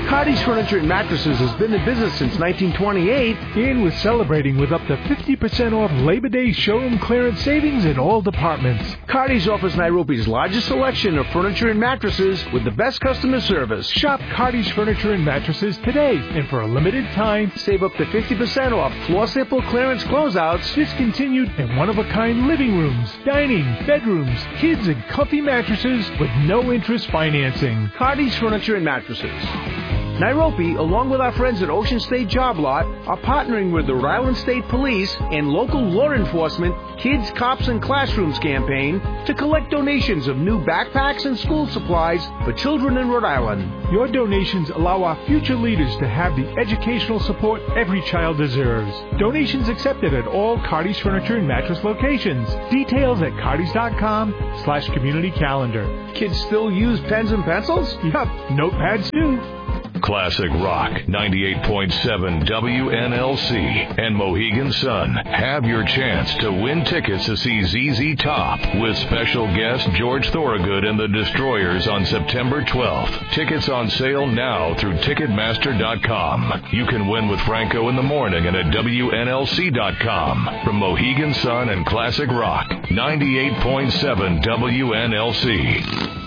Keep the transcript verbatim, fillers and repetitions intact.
Cardi's Furniture and Mattresses has been in business since nineteen twenty-eight and was celebrating with up to fifty percent off Labor Day showroom clearance savings in all departments. Cardi's offers Nairobi's largest selection of furniture and mattresses with the best customer service. Shop Cardi's Furniture and Mattresses today, and for a limited time, save up to fifty percent off floor sample clearance closeouts, discontinued and one-of-a-kind living rooms, dining, bedrooms, kids and comfy mattresses with no interest financing. Cardi's Furniture and Mattresses. Nairobi, along with our friends at Ocean State Job Lot, are partnering with the Rhode Island State Police and local law enforcement Kids, Cops, and Classrooms campaign to collect donations of new backpacks and school supplies for children in Rhode Island. Your donations allow our future leaders to have the educational support every child deserves. Donations accepted at all Cardi's Furniture and Mattress locations. Details at cardis dot com slash community calendar. Kids still use pens and pencils? Yup, notepads too. Classic Rock ninety-eight point seven W N L C and Mohegan Sun have your chance to win tickets to see Z Z Top with special guest George Thorogood and the Destroyers on September twelfth. Tickets on sale now through Ticketmaster dot com. You can win with Franco in the morning and at W N L C dot com. From Mohegan Sun and Classic Rock ninety-eight point seven W N L C.